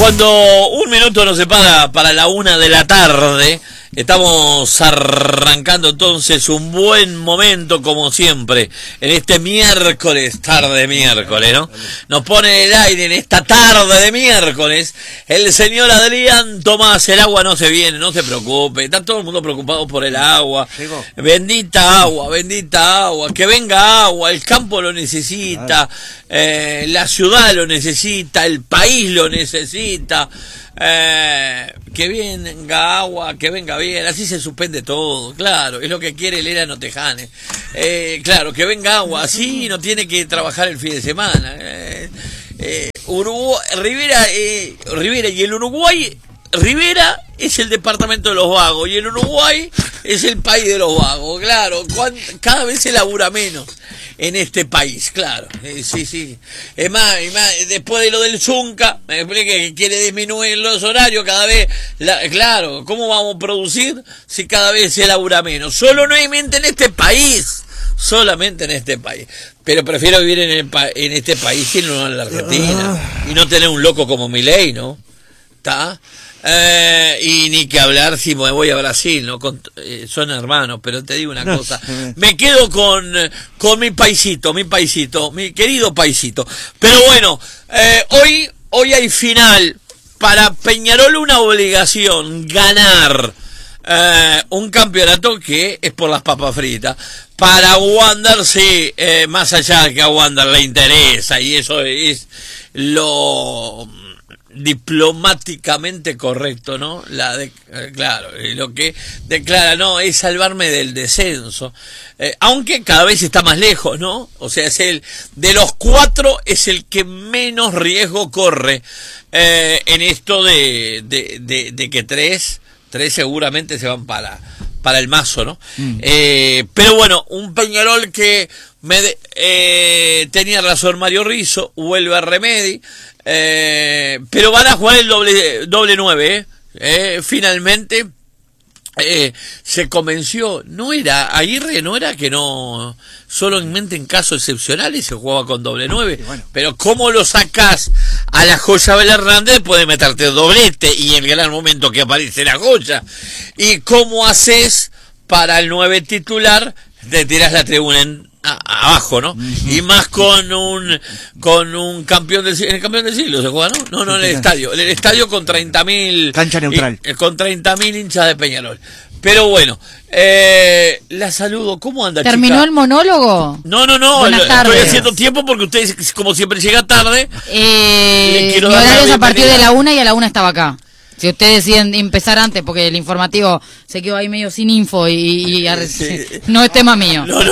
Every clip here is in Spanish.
Cuando un minuto nos separa para la 1 de la tarde, estamos arrancando entonces un buen momento como siempre, en este miércoles, tarde miércoles, ¿no? Nos pone el aire en esta tarde de miércoles el señor Adrián Tomás. El agua no se viene, no se preocupe, está todo el mundo preocupado por el agua. Bendita agua, que venga agua, el campo lo necesita, la ciudad lo necesita, el país lo necesita. Que venga agua, que venga bien, así se suspende todo, claro, es lo que quiere Elena Notejane, claro, que venga agua, así no tiene que trabajar el fin de semana. Rivera y el Uruguay, Rivera es el departamento de los vagos y el Uruguay es el país de los vagos, claro, cada vez se labura menos en este país, claro, sí. Es más, después de lo del Zunca, me expliqué que quiere disminuir los horarios cada vez, claro, ¿cómo vamos a producir si cada vez se labura menos? Solamente en este país, pero prefiero vivir en este país que no en la Argentina, y no tener un loco como Milei, ¿no? ¿Está? Y ni que hablar si me voy a Brasil, ¿no? Son hermanos, pero te digo una cosa, me quedo con mi paisito, mi querido paisito. Pero bueno, hoy hay final. Para Peñarol una obligación ganar un campeonato que es por las papas fritas. Para Wander sí, más allá de que a Wander le interesa, y eso es lo diplomáticamente correcto, ¿no? Claro, lo que declara, no, es salvarme del descenso, aunque cada vez está más lejos, ¿no? O sea, de los 4 es el que menos riesgo corre en esto de que tres seguramente se van para el mazo, ¿no? Pero bueno, un Peñarol que tenía razón Mario Rizzo, vuelve a Remedi, pero van a jugar el doble 9, finalmente se convenció. Aguirre no era que no, solamente en casos excepcionales se jugaba con doble 9, bueno. Pero ¿cómo lo sacás a la Joya Abel Hernández? Puede meterte doblete y en el gran momento que aparece la Joya. ¿Y cómo haces para el 9 titular? Te tirás la tribuna abajo, ¿no? Y más con un campeón del siglo. En el campeón del siglo se juega, ¿no? No, en el estadio. En el estadio con 30.000. Cancha neutral. Con 30.000 hinchas de Peñarol. Pero bueno, la saludo. ¿Cómo anda, ¿Terminó chica? el monólogo? No. Buenas tardes. Estoy haciendo tiempo porque ustedes, como siempre, llega tarde. Mi horario es a partir de la 1 y a la 1 estaba acá. Si ustedes deciden empezar antes, porque el informativo se quedó ahí medio sin info y no es tema mío. No.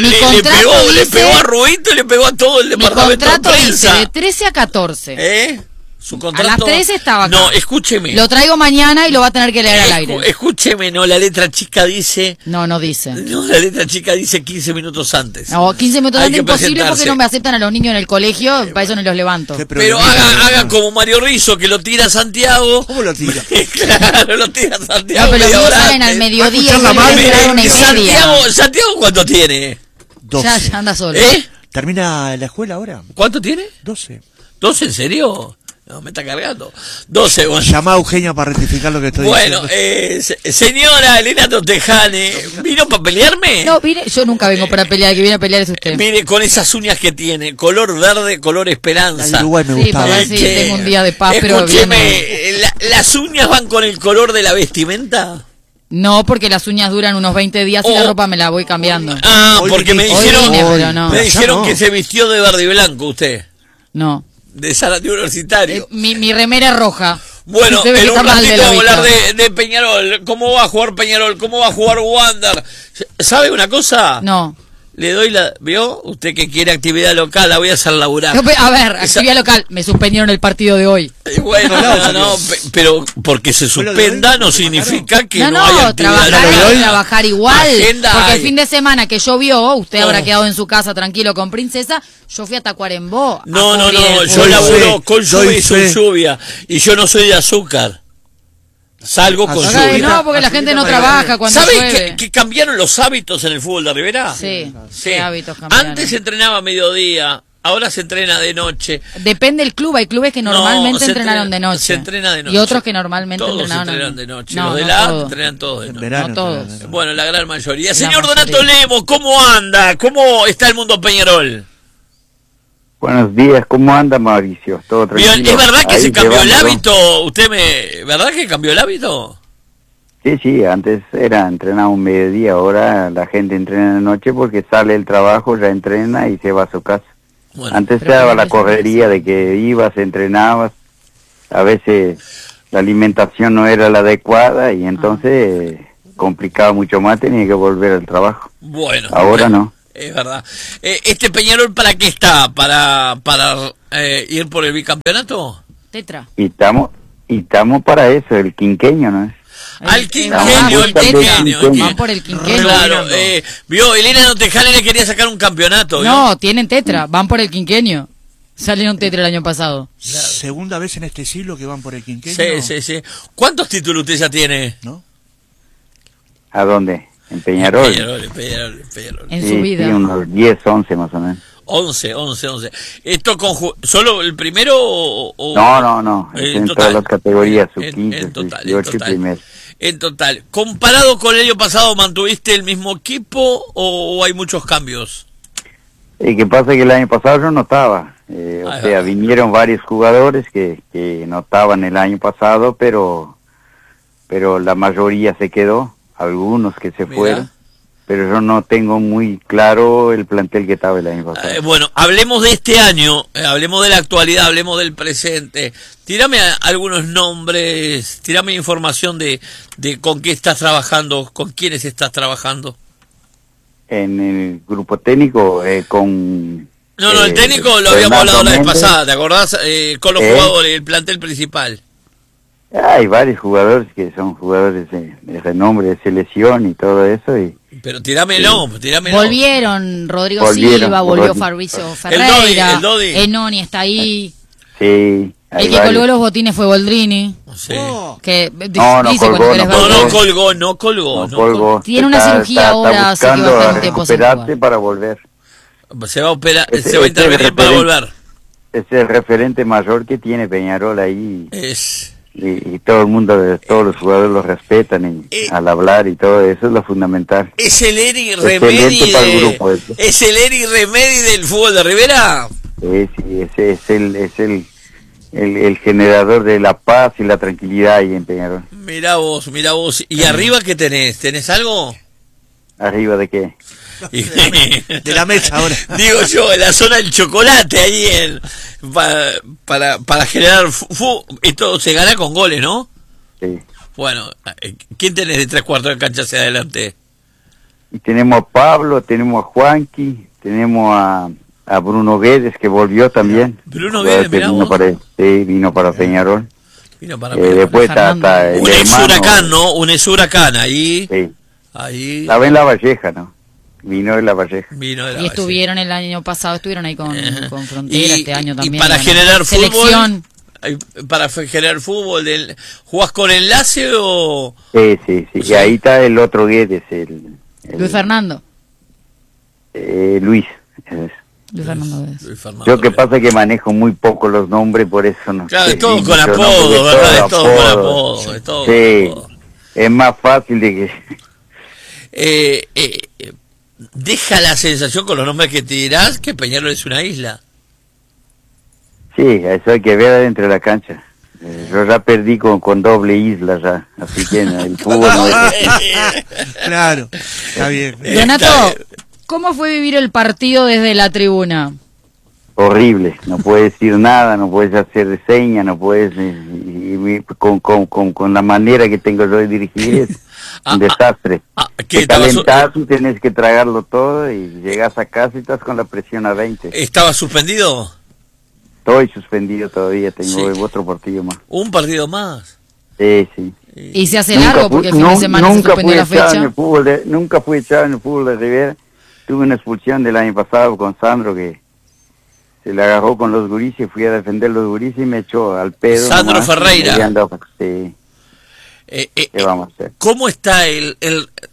Le pegó a Ruito y le pegó a todo el departamento de prensa. Mi contrato dice de 13 a 14. Su contrato. A las 13 estaba acá. No, escúcheme. Lo traigo mañana y lo va a tener que leer al aire. Escúcheme, no, la letra chica dice. No dice. No, la letra chica dice 15 minutos antes. No, 15 minutos antes es imposible porque no me aceptan a los niños en el colegio, para eso no los levanto. Pero haga como Mario Rizzo, que lo tira a Santiago. ¿Cómo lo tira? Claro, lo tira a Santiago. No, pero los niños salen al mediodía y Santiago, ¿cuánto tiene? 12. Ya anda solo. ¿Termina la escuela ahora? ¿Cuánto tiene? 12. ¿12 en serio? No, me está cargando. 12, bueno. Llama a Eugenia para rectificar lo que estoy diciendo. Bueno, señora Elena Notejane, ¿vino para pelearme? No, yo nunca vengo para pelear, el que viene a pelear es usted. Mire, con esas uñas que tiene, color verde, color esperanza. Uruguay me gustaba. Para ver si tengo un día de paz, pero escúcheme, ¿las uñas van con el color de la vestimenta? No, porque las uñas duran unos 20 días y la ropa me la voy cambiando. Porque me dijeron que se vistió de verde y blanco usted. No. De Zárate Universitario. Mi remera es roja. Bueno, en un ratito vamos a hablar de Peñarol. ¿Cómo va a jugar Peñarol? ¿Cómo va a jugar Wander? ¿Sabe una cosa? No. Le doy ¿vio? Usted que quiere actividad local, la voy a hacer laburar. A ver, actividad local. Me suspendieron el partido de hoy. Bueno, no, pero porque se suspenda no significa que no haya actividad local. Trabajar igual. Porque el fin de semana que llovió, usted habrá quedado en su casa tranquilo con Princesa. Yo fui a Tacuarembó. No, yo laburo con lluvia y sin lluvia. Y yo no soy de azúcar. Salgo con lluvia. No, porque la gente no trabaja cuando llueve. ¿Sabes que cambiaron los hábitos en el fútbol de Rivera? Sí. ¿Qué hábitos cambiaron? Antes entrenaba a mediodía, ahora se entrena de noche. Depende del club, hay clubes que normalmente entrenaron de noche. Se entrena de noche. Y otros que normalmente todos entrenaron de noche. No, los de no la A todos. entrenan todos de En noche. verano. No todos. entrenan. Bueno, la gran mayoría. La Señor mayoría. Donato Lemos, ¿cómo anda? ¿Cómo está el mundo Peñarol? Buenos días, ¿cómo anda Mauricio? ¿Todo tranquilo? Bien, ¿es verdad que Ahí se cambió el llevando. hábito? ¿Verdad que cambió el hábito? Sí, antes era entrenar un mediodía, ahora la gente entrena de noche porque sale del trabajo, ya entrena y se va a su casa. Bueno, Antes se pero daba ¿cómo la es? correría de que ibas, entrenabas, a veces la alimentación no era la adecuada y entonces complicaba mucho más, tenía que volver al trabajo. bueno. Ahora no. Es verdad. ¿Este Peñarol para qué está? ¿Para ir por el bicampeonato? Tetra. Y estamos para eso, el quinqueño, ¿no es? Al Van quinquenio, por el Tetra. quinquenio. Van por el quinquenio. Claro, vio, Elena Notejani le quería sacar un campeonato. ¿vio? No, tienen Tetra, van por el quinquenio. Salieron Tetra el año pasado. Segunda vez en este siglo que van por el quinquenio. Sí. ¿Cuántos títulos usted ya tiene? ¿No? ¿A dónde? En Peñarol. Peñarol. En Sí, su vida. sí, unos 10, 11 más o menos. 11. ¿Esto solo el primero o...? No, es En en total. todas las categorías, sub En 15, total, 18 y primero. En total. ¿Comparado con el año pasado, mantuviste el mismo equipo o hay muchos cambios? Y que pasa que el año pasado yo no estaba, Ah, o sea, vinieron varios jugadores que no estaban el año pasado, pero la mayoría se quedó, algunos que se Mirá. fueron, pero yo no tengo muy claro el plantel que estaba el año pasado. Bueno, hablemos de este año, hablemos de la actualidad, hablemos del presente. Tírame algunos nombres, tírame información de con qué estás trabajando, con quiénes estás trabajando. En el grupo técnico con... No, el técnico lo habíamos Fernando hablado la vez Méndez. pasada, ¿te acordás? Con los jugadores, el plantel principal. Hay varios jugadores que son jugadores de renombre, de selección y todo eso, y Pero tirámelo. Volvieron Rodrigo Volvieron, Silva, volvió Rodrigo. Fabricio Ferreira, el Dodi. Enoni está ahí, sí, hay el que varios. colgó los botines fue Boldrini, Sí. Oh, que No dice colgó, cuando querés no verlo. No colgó. No colgó. Tiene una cirugía ahora, así que buscando va a estar un tiempo sin recuperarse jugar. para volver. Se va a operar, Ese- se va a ese intervenir para referente. volver. Es el referente mayor que tiene Peñarol ahí, Es y todo el mundo, todos los jugadores lo respetan y, al hablar y todo eso es lo fundamental. ¿Es el Eri Excelente Remedi para el grupo ese. ¿Es el Eri Remedi del fútbol de Rivera? Sí, ese es el generador de la paz y la tranquilidad ahí en Peñarol. Mirá vos. ¿Y arriba qué tenés? ¿Tenés algo? ¿Arriba de qué? de la mesa ahora. Digo yo, en la zona del chocolate, ahí para generar esto se gana con goles, ¿no? Sí. Bueno, ¿quién tenés de 3/4 de cancha hacia adelante? Y tenemos a Pablo, tenemos a Juanqui, tenemos a Bruno Guedes que volvió también. Bruno Jugador Guedes, que mirá vino vos. vino para Peñarol. Vino para Después está el un ex hermano. Huracán, ¿no? Un ex Huracán, ahí. Sí. Ahí Estaba en La Valleja, ¿no? Vino de La Valleja. vino de la Y estuvieron el año pasado, estuvieron ahí con Frontera, Y- este año y también. para bueno, generar selección. generar fútbol, ¿jugás con enlace o...? Sí. Sí. Y ahí está el otro Guedes, Luis Fernando. Luis. Es. Luis Fernando es. Luis Fernando. Yo que pasa que manejo muy poco los nombres, por eso no Claro, sé. es todo Y con yo no, apodo, porque ¿verdad? todo Es todo con apodo. Es todo Sí. con apodo. Es más fácil de que... Deja la sensación con los nombres que te dirás que Peñarol es una isla. Sí, eso hay que ver adentro de la cancha. Yo ya perdí con doble isla ya, así que el fútbol no es Claro, está bien. Donato, ¿cómo fue vivir el partido desde la tribuna? horrible. No puedes decir nada, no puedes hacer señas, no puedes... con la manera que tengo yo de dirigir es un desastre. ¿qué Te calentás y tenés que tragarlo todo y llegas a casa y estás con la presión a 20. ¿Estaba suspendido? Estoy suspendido todavía, tengo Sí. otro partido más. ¿Un partido más? Sí. Y se hace largo porque el fin de semana se nunca suspendió fui la echado en fecha. el fútbol nunca fui echado en el fútbol de Rivera. Tuve una expulsión del año pasado con Sandro que se le agarró con los gurises, fui a defender los gurises y me echó al pedo. Sandro nomás, Ferreira. y andaba, sí. ¿Qué vamos a hacer? ¿Cómo está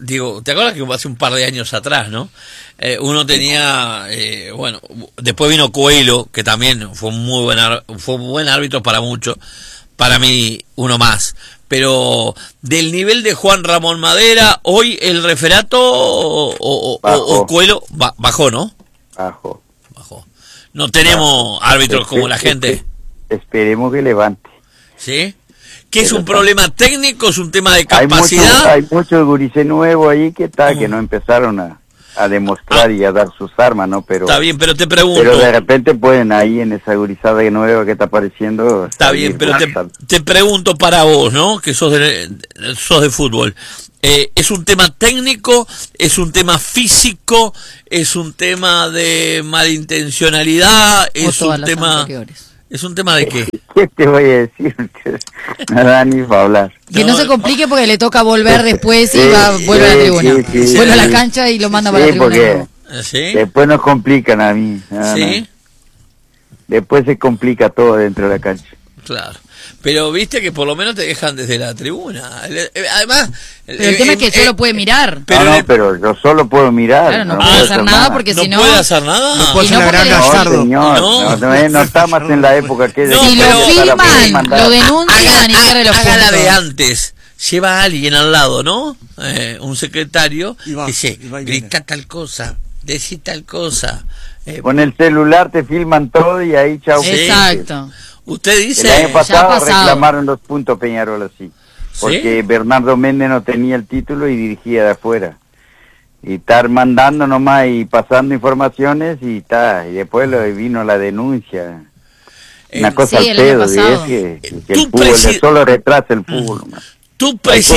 digo, ¿te acuerdas que hace un par de años atrás, no? Uno tenía, bueno, después vino Coelho, que también fue un buen árbitro para muchos, para mí uno más. Pero del nivel de Juan Ramón Madera, hoy el referato o Coelho bajó, ¿no? Bajó. No tenemos árbitros como la gente. Esperemos que levante. ¿Sí? ¿Qué es un problema técnico? ¿Es un tema de capacidad? Hay muchos gurises nuevos ahí que no empezaron a demostrar y a dar sus armas, ¿no? Pero está bien, pero te pregunto. Pero de repente pueden ahí en esa gurizada nueva que está apareciendo. Está bien, pero te pregunto para vos, ¿no? Que sos de fútbol. ¿Es un tema técnico? ¿Es un tema físico? ¿Es un tema de malintencionalidad? ¿Es un tema... ¿Es un tema de qué? ¿Qué te voy a decir? Nada ni para hablar. Que no se complique porque le toca volver después y vuelve a la tribuna. Vuelve a la cancha y lo manda para la tribuna. ¿Sí? Después nos complican a mí. ¿Sí? Después se complica todo dentro de la cancha. Claro. Pero viste que por lo menos te dejan desde la tribuna. Además... Pero el tema es que solo puede mirar. Pero yo solo puedo mirar. Claro, no puede hacer nada porque si no... ¿No puede hacer nada? No puede ser la gran Gallardo. No estamos en la época que... Si lo filman, lo denuncian y pierde los puntos. Haga la de antes. Lleva a alguien al lado, ¿no? Un secretario. Dice, grita tal cosa, decí tal cosa. Con el celular te filman todo y ahí chau. Exacto. Usted dice... El año pasado reclamaron los puntos Peñarol así. Porque ¿sí? Bernardo Méndez no tenía el título y dirigía de afuera. Y estar mandando nomás y pasando informaciones y después vino la denuncia. Una cosa al pedo, es que el fútbol solo retrasa el fútbol. Tu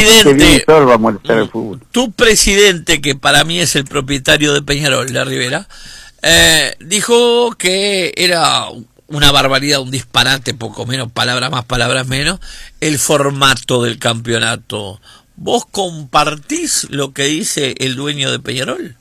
presidente, que para mí es el propietario de Peñarol, la Rivera, dijo que era una barbaridad, un disparate, poco menos, palabras más, palabras menos, el formato del campeonato. ¿Vos compartís lo que dice el dueño de Peñarol?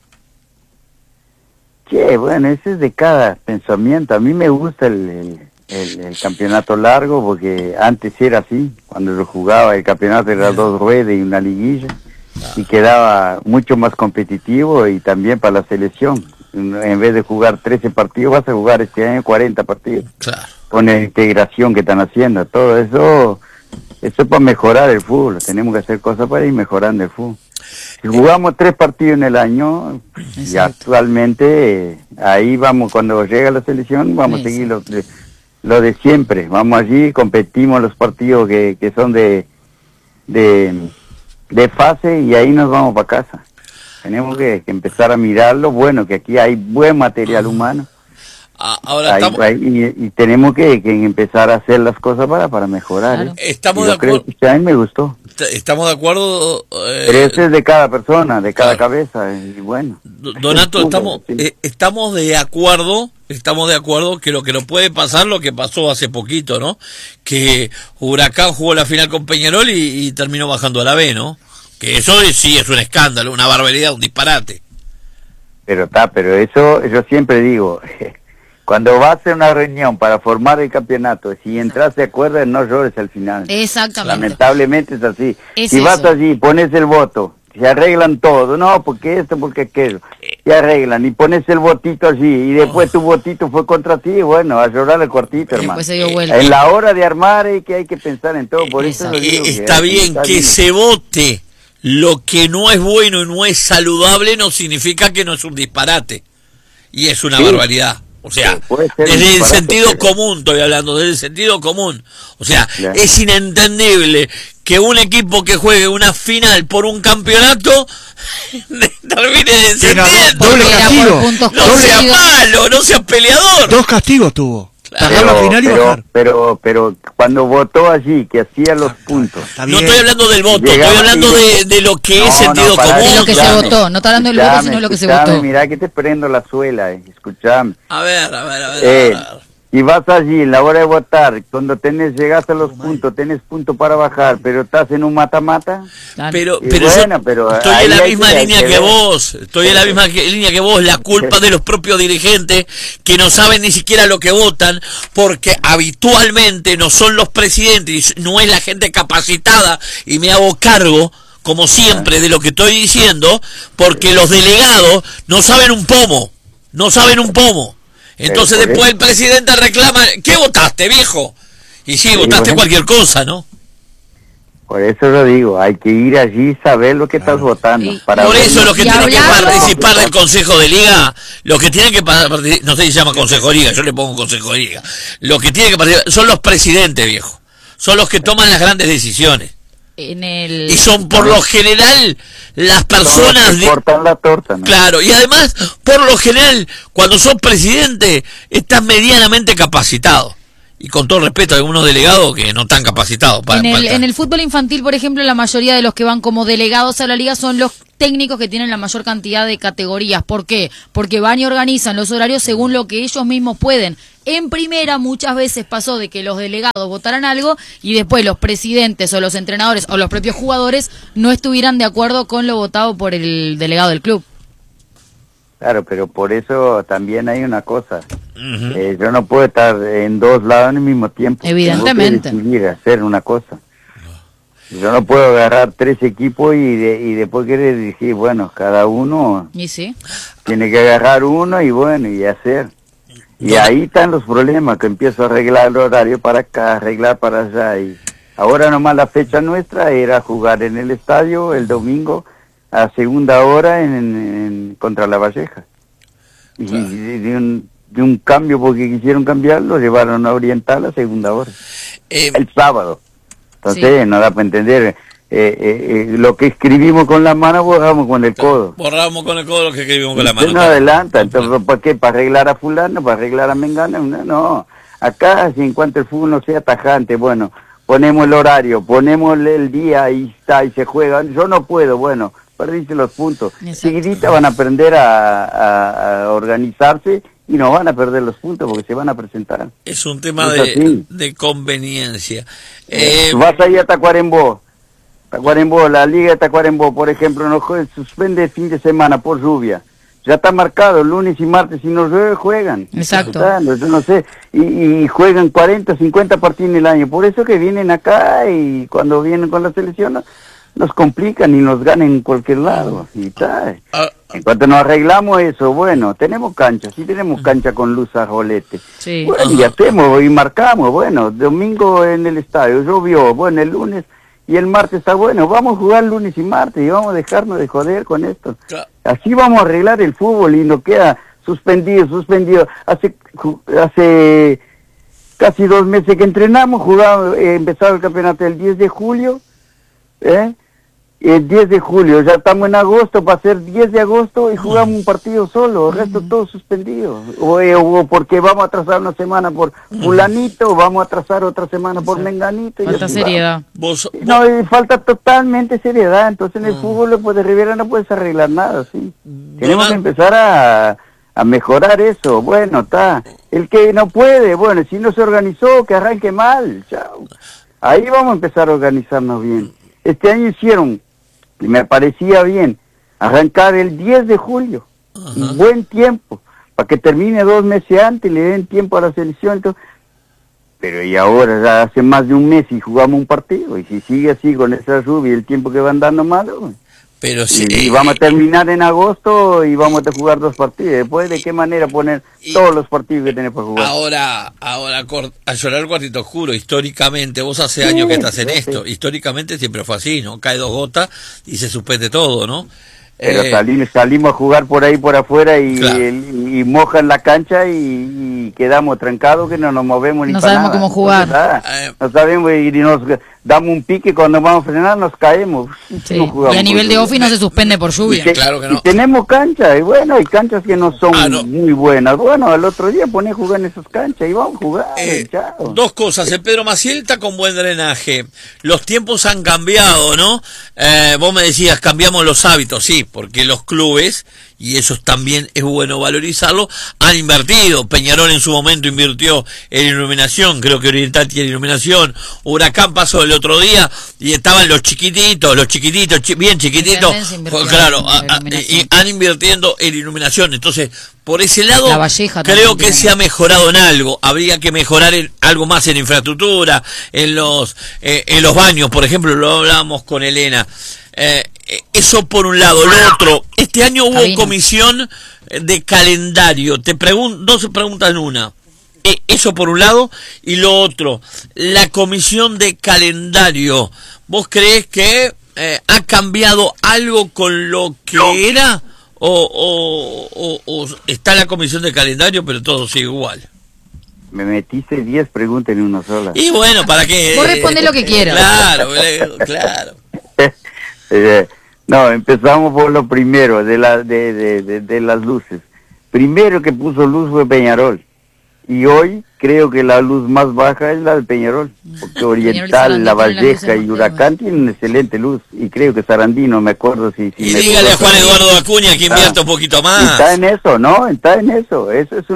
Sí, bueno, ese es de cada pensamiento. A mí me gusta el campeonato largo porque antes era así, cuando yo jugaba el campeonato era 2 ruedas y una liguilla, y quedaba mucho más competitivo y también para la selección. En vez de jugar 13 partidos, vas a jugar este año 40 partidos. Claro. Con la integración que están haciendo, todo eso es para mejorar el fútbol. Tenemos que hacer cosas para ir mejorando el fútbol. Si jugamos 3 partidos en el año, y actualmente ahí vamos, cuando llega la selección, vamos a seguir lo de siempre. Vamos allí, competimos los partidos que son de fase y ahí nos vamos para casa. Tenemos que empezar a mirarlo, bueno, que aquí hay buen material humano. Ahora y tenemos que empezar a hacer las cosas para mejorar. Claro. Estamos de acuerdo. Creo que a mí me gustó. Estamos de acuerdo. Pero eso es de cada persona, de cada cabeza, y bueno. Donato, estamos de acuerdo que lo que no puede pasar, lo que pasó hace poquito, ¿no? Que Huracán jugó la final con Peñarol y terminó bajando a la B, ¿no? Que eso sí es un escándalo, una barbaridad, un disparate. Pero eso yo siempre digo, cuando vas a una reunión para formar el campeonato, si entras de acuerdo, no llores al final. Exactamente. Lamentablemente es así. Es si vas eso. allí, pones el voto, se arreglan todo, no, porque esto, porque aquello, se arreglan, y pones el votito allí, y después tu votito fue contra ti, bueno, a llorar el cuartito, hermano. Después se dio vuelta. En la hora de armar que hay que pensar en todo, por eso digo está bien que se vote. Lo que no es bueno y no es saludable no significa que no es un disparate. Y es una barbaridad. O sea, desde el sentido común estoy hablando, desde el sentido común. O sea, es inentendible que un equipo que juegue una final por un campeonato termine descendiendo. Doble castigo. No sea malo, no sea peleador. 2 castigos tuvo. Pagar la final y bajar. Pero cuando votó allí, que hacía los puntos. No estoy hablando del voto, estoy hablando de lo que es sentido común. De lo que se votó, no está hablando del voto, sino de lo que se votó. Mirá que te prendo la suela, escuchame. A ver. Y vas allí en la hora de votar, cuando llegas a los puntos, tenés puntos para bajar, pero estás en un mata-mata. Pero bueno, estoy en la misma línea que vos, la culpa de los propios dirigentes que no saben ni siquiera lo que votan, porque habitualmente no son los presidentes, no es la gente capacitada, y me hago cargo como siempre, de lo que estoy diciendo, porque los delegados no saben un pomo. Entonces después el presidente reclama, ¿qué votaste, viejo? Y sí, votaste cualquier cosa, ¿no? Por eso lo digo, hay que ir allí y saber lo que estás votando. Para por eso los que tienen que participar del Consejo de Liga, los que tienen que participar, no sé si se llama Consejo de Liga, yo le pongo Consejo de Liga, los que tienen que participar son los presidentes, viejo. Son los que toman las grandes decisiones. Y son por lo general las personas que cortan la torta, ¿no? Claro, y además, por lo general, cuando sos presidente, estás medianamente capacitado. Y con todo respeto, hay algunos delegados que no están capacitados. En el fútbol infantil, por ejemplo, la mayoría de los que van como delegados a la liga son los técnicos que tienen la mayor cantidad de categorías. ¿Por qué? Porque van y organizan los horarios según lo que ellos mismos pueden. En primera muchas veces pasó de que los delegados votaran algo y después los presidentes o los entrenadores o los propios jugadores no estuvieran de acuerdo con lo votado por el delegado del club. Claro, pero por eso también hay una cosa. Yo no puedo estar en dos lados al mismo tiempo. Evidentemente. Tengo que decidir hacer una cosa. Yo no puedo agarrar 3 equipos y después querer decir, bueno, cada uno tiene que agarrar uno y bueno, y hacer. Y ahí están los problemas, que empiezo a arreglar el horario para acá, arreglar para allá. Y ahora nomás la fecha nuestra era jugar en el estadio el domingo a segunda hora contra La Valleja. Y de un cambio, porque quisieron cambiarlo, llevaron a Oriental a segunda hora. El sábado. Entonces no da para entender. Lo que escribimos con la mano borramos con el codo. Borramos con el codo lo que escribimos con la mano. No adelanta, entonces ¿para qué? ¿Para arreglar a fulano? ¿Para arreglar a Mengano? No, acá si en cuanto el fútbol no sea tajante, bueno, ponemos el horario, ponemos el día y está, y se juega. Yo no puedo, bueno, perdiste los puntos. Seguidita van a aprender a organizarse y no van a perder los puntos porque se van a presentar. Es un tema de conveniencia. Vas ahí a Tacuarembó, la liga de Tacuarembó, por ejemplo, no suspende el fin de semana por lluvia. Ya está marcado, lunes y martes, si no llueve, juegan. Exacto. Yo no sé, y juegan 40, 50 partidos en el año. Por eso que vienen acá y cuando vienen con la selección nos complican y nos ganan en cualquier lado. Y está. En cuanto nos arreglamos eso, bueno, tenemos cancha, sí tenemos cancha con luz a rolete. Sí. Bueno, y hacemos y marcamos, bueno, domingo en el estadio, llovió, bueno, el lunes y el martes está bueno, vamos a jugar lunes y martes y vamos a dejarnos de joder con esto. Así vamos a arreglar el fútbol y no queda suspendido. Hace casi 2 meses que entrenamos, empezaba el campeonato el 10 de julio, el 10 de julio, ya estamos en agosto, va a ser 10 de agosto y jugamos un partido solo, el resto todo suspendido. O porque vamos a atrasar una semana por fulanito, o vamos a atrasar otra semana por menganito. Falta seriedad. No, falta totalmente seriedad, entonces en el fútbol pues, de Rivera no puedes arreglar nada, ¿sí? Tenemos que empezar a mejorar eso. Bueno, está. El que no puede, bueno, si no se organizó, que arranque mal, chao. Ahí vamos a empezar a organizarnos bien. Este año hicieron, y me parecía bien, arrancar el 10 de julio, buen tiempo, para que termine 2 meses antes y le den tiempo a la selección. Entonces, pero y ahora ya hace más de un mes y jugamos un partido, y si sigue así con esa lluvia y el tiempo que van dando malo, pero sí, y vamos a terminar en agosto y vamos a jugar 2 partidos. Después, ¿de qué manera poner todos los partidos que tenemos para jugar? Ahora, a llorar el cuartito oscuro, históricamente, vos hace años que estás en esto, históricamente siempre fue así, ¿no? Cae 2 gotas y se suspende todo, ¿no? Pero salimos a jugar por ahí, por afuera y mojan la cancha y quedamos trancados que no nos movemos ni para nada. No sabemos cómo jugar. No sabemos y nos damos un pique, cuando vamos a frenar nos caemos. Sí. Y a nivel de ofi no se suspende por lluvia. Claro que no. Y tenemos canchas, y bueno, hay canchas que no son muy buenas. Bueno, al otro día poné a jugar en esas canchas y vamos a jugar. 2 cosas, el Pedro Maciel está con buen drenaje. Los tiempos han cambiado, ¿no? Vos me decías, cambiamos los hábitos, sí, porque los clubes y eso también es bueno valorizarlo. Han invertido, Peñarol en su momento invirtió en iluminación, creo que Oriental tiene iluminación, Huracán pasó el otro día y estaban los chiquititos, bien chiquititos, claro, y han invirtiendo en iluminación. Entonces, por ese lado, creo que se ha mejorado en algo. Habría que mejorar en algo más en infraestructura, en los baños, por ejemplo, lo hablábamos con Elena. Eso por un lado. Lo otro, este año hubo comisión de calendario. Dos preguntas en una. Eso por un lado. Y lo otro, la comisión de calendario. ¿Vos creés que ha cambiado algo con lo que era? ¿O está la comisión de calendario, pero todo sigue igual? Me metiste 10 preguntas en una sola. Y bueno, ¿para qué? Vos respondés lo que quieras. Claro. No, empezamos por lo primero, de las luces. Primero que puso luz fue Peñarol. Y hoy creo que la luz más baja es la de Peñarol. Porque Oriental, La Valleja y Huracán tienen excelente luz. Y creo que Sarandí, no me acuerdo si y dígale a Juan Eduardo Acuña que invierta un poquito más. Está en eso, ¿no? Está en eso. Eso es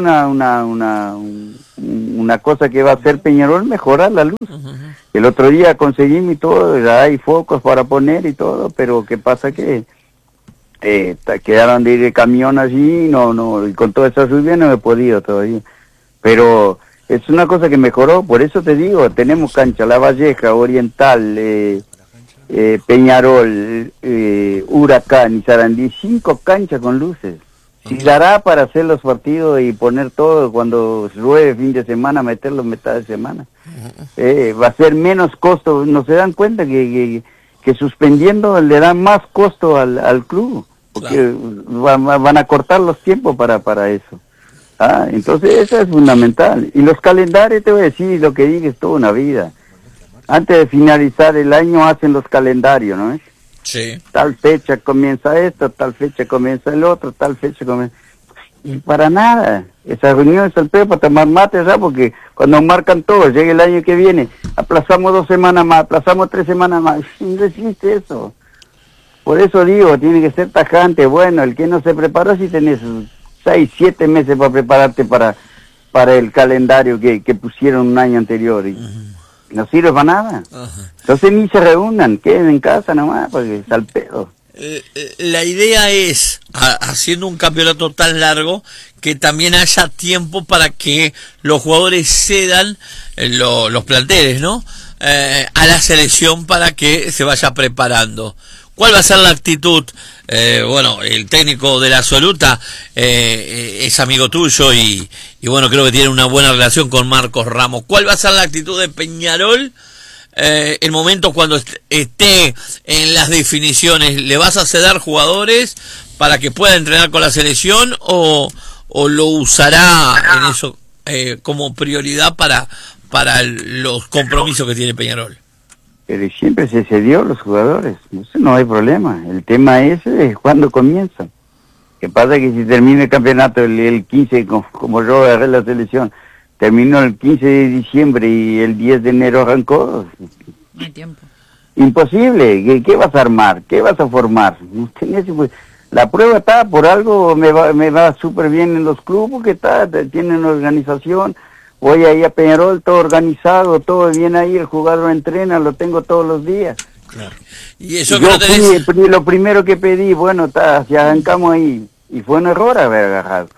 una cosa que va a hacer Peñarol, mejorar la luz. El otro día conseguimos y todo, ya hay focos para poner y todo, pero ¿qué pasa? Que quedaron de ir de camión allí, y con toda esa lluvia no he podido todavía. Pero es una cosa que mejoró, por eso te digo, tenemos cancha, La Valleja, Oriental, Peñarol, Huracán y Sarandí, 5 canchas con luces. Si dará para hacer los partidos y poner todo cuando llueve fin de semana, meterlo mitad de semana. Va a ser menos costo, no se dan cuenta que suspendiendo le dan más costo al club, porque van a cortar los tiempos para eso. Entonces eso es fundamental. Y los calendarios, te voy a decir, lo que digo es toda una vida. Antes de finalizar el año hacen los calendarios, ¿no es? Sí. Tal fecha comienza esto, tal fecha comienza el otro, tal fecha comienza... Y para nada. Esa reunión es el peor para tomar mate, ¿sabes? Porque cuando marcan todo, llega el año que viene, aplazamos 2 semanas más, aplazamos 3 semanas más. No existe eso. Por eso digo, tiene que ser tajante. Bueno, el que no se preparó, si tenés 6, 7 meses para prepararte para el calendario que pusieron un año anterior. Y no sirve para nada. Entonces ni se reúnan, queden en casa nomás, porque es al pedo. La idea es, haciendo un campeonato tan largo, que también haya tiempo para que los jugadores cedan los planteles, ¿no? A la selección para que se vaya preparando. ¿Cuál va a ser la actitud? Bueno, el técnico de la Absoluta es amigo tuyo y bueno, creo que tiene una buena relación con Marcos Ramos. ¿Cuál va a ser la actitud de Peñarol el momento cuando esté en las definiciones? ¿Le vas a ceder jugadores para que pueda entrenar con la selección o lo usará en eso como prioridad para los compromisos que tiene Peñarol? Pero siempre se cedió los jugadores, eso no hay problema. El tema es cuándo comienza. Que pasa que si termina el campeonato el 15, como yo agarré la selección, terminó el 15 de diciembre y el 10 de enero arrancó. No hay tiempo. Imposible. ¿Qué vas a armar? ¿Qué vas a formar? No tenés, pues, la prueba está, por algo me va súper bien en los clubes, porque tienen organización. Voy ahí a Peñarol, todo organizado, todo bien ahí, el jugador entrena, lo tengo todos los días. Claro. Y eso yo lo primero que pedí, bueno, si arrancamos ahí, y fue un error haber agarrado.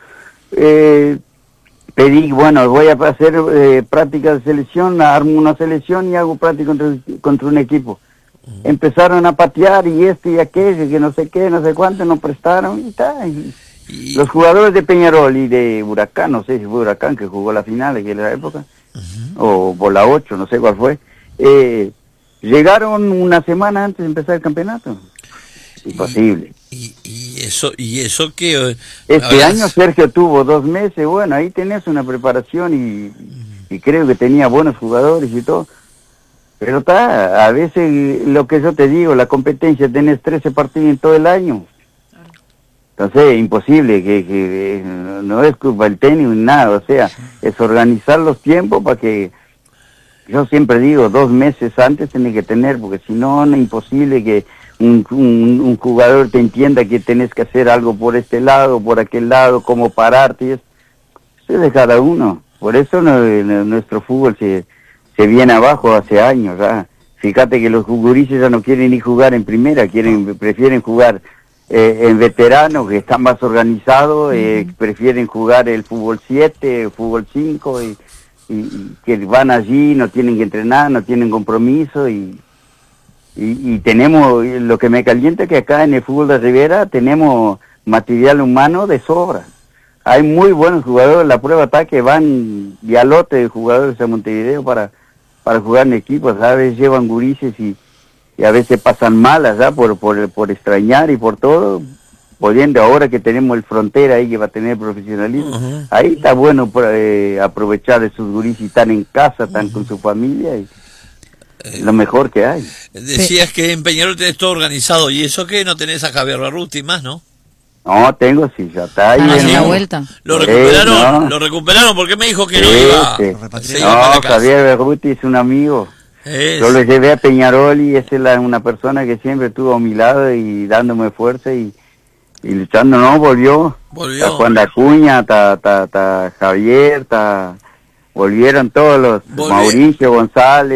Pedí, bueno, voy a hacer práctica de selección, armo una selección y hago práctica contra un equipo. Empezaron a patear y y aquello, que no sé qué, no sé cuánto, no prestaron y tal. Los jugadores de Peñarol y de Huracán, no sé si fue Huracán que jugó la final de aquella época, o por la 8, no sé cuál fue, llegaron una semana antes de empezar el campeonato. Imposible. Y eso que... Este año Sergio tuvo 2 meses, bueno, ahí tenés una preparación y creo que tenía buenos jugadores y todo. Pero a veces lo que yo te digo, la competencia, tenés 13 partidos en todo el año. Entonces es imposible, que no es culpa del tenis ni nada, o sea, es organizar los tiempos para que, yo siempre digo, 2 meses antes tenés que tener, porque si no, es imposible que un jugador te entienda que tenés que hacer algo por este lado, por aquel lado, cómo pararte, y eso es de cada uno. Por eso nuestro fútbol se viene abajo hace años, ¿verdad? Fíjate que los gurises ya no quieren ni jugar en primera, prefieren jugar en veteranos, que están más organizados, prefieren jugar el fútbol 7, el fútbol 5, y que van allí, no tienen que entrenar, no tienen compromiso, y tenemos, lo que me calienta es que acá en el fútbol de Rivera tenemos material humano de sobra. Hay muy buenos jugadores, la prueba está que van vialote de jugadores a Montevideo para jugar en equipos, a veces llevan gurises y a veces pasan malas, ¿verdad? Por extrañar y por todo, pudiendo ahora que tenemos el Frontera ahí que va a tener profesionalismo, ahí está bueno aprovechar esos gurises y están en casa, están con su familia y lo mejor que hay. Decías que en Peñarol tenés todo organizado, y eso que no tenés a Javier Barruti más, ¿no? No, tengo, sí, ya está ahí. La vuelta. Lo recuperaron porque me dijo que no iba. No, Javier Berruti es un amigo. Yo lo llevé a Peñarol y es una persona que siempre estuvo a mi lado y dándome fuerza y luchando, no, volvió. Está Juan de Acuña, está Javier, volvieron todos los, Mauricio González.